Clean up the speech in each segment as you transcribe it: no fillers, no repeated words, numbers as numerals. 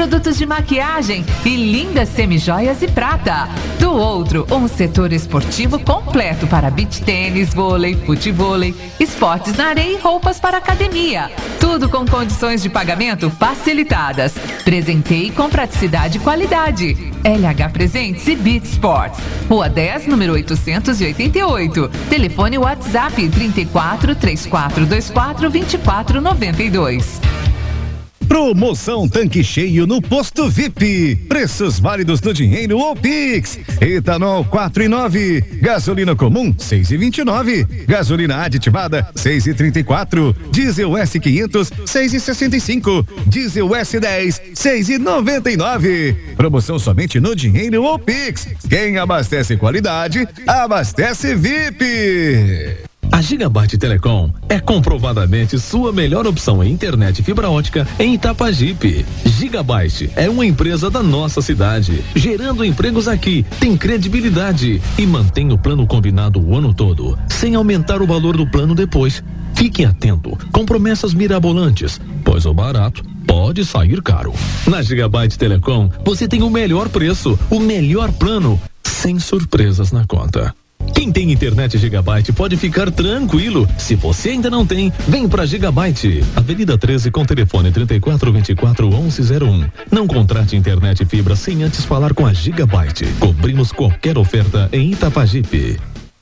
produtos de maquiagem e lindas semijoias e prata. Do outro, um setor esportivo completo para beach tênis, vôlei, futevôlei, esportes na areia e roupas para academia. Tudo com condições de pagamento facilitadas. Presenteie com praticidade e qualidade. LH Presentes e Beat Sports. Rua 10, número 888. Telefone WhatsApp 34 3424 2492. Promoção Tanque Cheio no Posto VIP. Preços válidos no dinheiro ou Pix. Etanol 4,9. Gasolina comum 6,29. Gasolina aditivada 6,34. Diesel S500 6,65. Diesel S10 6,99. Promoção somente no dinheiro ou Pix. Quem abastece qualidade, abastece VIP. A Gigabyte Telecom é comprovadamente sua melhor opção em internet fibra ótica em Itapajipe. Gigabyte é uma empresa da nossa cidade, gerando empregos aqui, tem credibilidade e mantém o plano combinado o ano todo, sem aumentar o valor do plano depois. Fique atento com promessas mirabolantes, pois o barato pode sair caro. Na Gigabyte Telecom, você tem o melhor preço, o melhor plano, sem surpresas na conta. Quem tem internet Gigabyte pode ficar tranquilo. Se você ainda não tem, vem pra Gigabyte. Avenida 13 com telefone 3424-1101. Não contrate internet fibra sem antes falar com a Gigabyte. Cobrimos qualquer oferta em Itapajipe.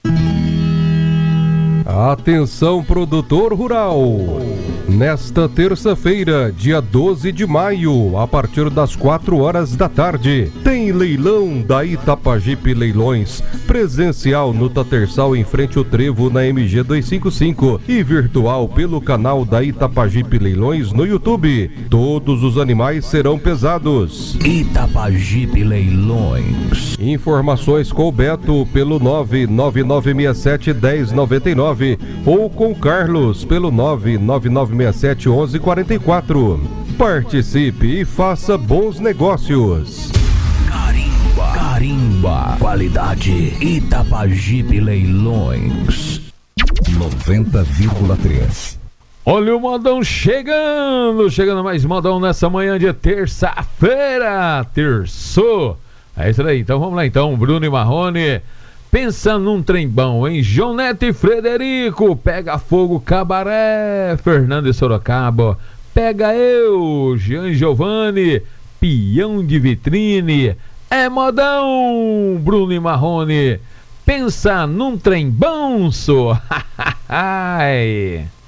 Atenção, produtor rural. Nesta terça-feira, dia 12 de maio, a partir das 4 horas da tarde, tem leilão da Itapajipe Leilões, presencial no Tatersal em frente ao Trevo na MG 255 e virtual pelo canal da Itapajipe Leilões no YouTube. Todos os animais serão pesados. Itapajipe Leilões. Informações com o Beto pelo 99967-1099 ou com o Carlos pelo 99967-1144. Participe e faça bons negócios. Carimba, qualidade Itapajipe Leilões 90,3. Olha o modão chegando mais modão nessa manhã de terça-feira, terçou. É isso aí, então vamos lá então, Bruno e Marrone. Pensa num trem bom, hein? João Neto e Frederico, Pega Fogo Cabaré, Fernando e Sorocaba, Pega Eu, Jean Giovanni, Peão de Vitrine, é modão, Bruno e Marrone. Pensa num trem bom, só. Ai.